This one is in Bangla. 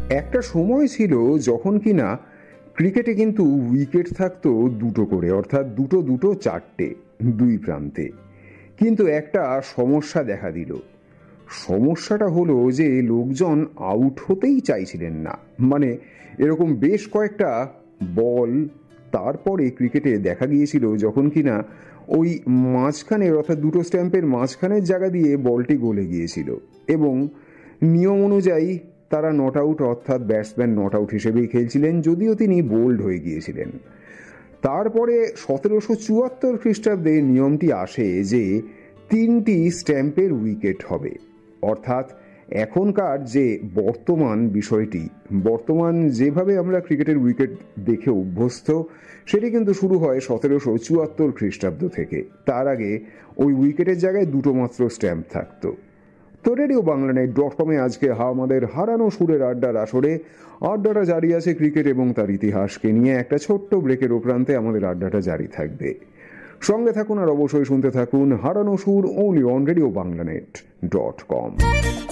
একটা সময় ছিল যখন কিনা ক্রিকেটে কিন্তু উইকেট থাকতো দুটো করে, অর্থাৎ দুটো দুটো চারটে, দুই প্রান্তে। কিন্তু একটা সমস্যা দেখা দিল। সমস্যাটা হলো যে লোকজন আউট হতেই চাইছিলেন না। মানে এরকম বেশ কয়েকটা বল তারপরে ক্রিকেটে দেখা গিয়েছিল যখন কিনা ওই মাঝখানের, অর্থাৎ দুটো স্ট্যাম্পের মাঝখানের জায়গা দিয়ে বলটি গলে গিয়েছিল এবং নিয়ম অনুযায়ী তারা নট আউট, অর্থাৎ ব্যাটসম্যান নট আউট হিসেবেই খেলছিলেন, যদিও তিনি বোল্ড হয়ে গিয়েছিলেন। তারপরে 1774 খ্রিস্টাব্দে নিয়মটি আসে যে 3টি স্ট্যাম্পের উইকেট হবে। অর্থাৎ এখনকার যে বর্তমান যেভাবে আমরা ক্রিকেটের উইকেট দেখে অভ্যস্ত, সেটি কিন্তু শুরু হয় 1774 খ্রিস্টাব্দ থেকে। তার আগে ওই উইকেটের জায়গায় দুটো মাত্র স্ট্যাম্প থাকতো। তো রেডিও বাংলানেট.com আজকে আমাদের হারানো সুরের আড্ডার আসরে আড্ডাটা জারি আছে ক্রিকেট এবং তার ইতিহাসকে নিয়ে। একটা ছোট্ট ব্রেকের উপরান্তে আমাদের আড্ডাটা জারি থাকবে। সঙ্গে থাকুন আর অবশ্যই শুনতে থাকুন হারানো সুর, only on রেডিও বাংলানেট.com।